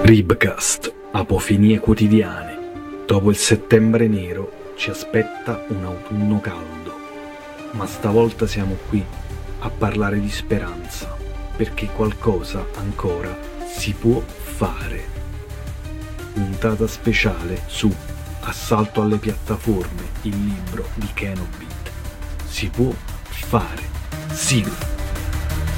Ribcast, apofinie quotidiane. Dopo il settembre nero ci aspetta un autunno caldo, ma stavolta siamo qui a parlare di speranza, perché qualcosa ancora si può fare. Puntata speciale su Assalto alle piattaforme, il libro di Ken Beat. Si può fare. Sigla.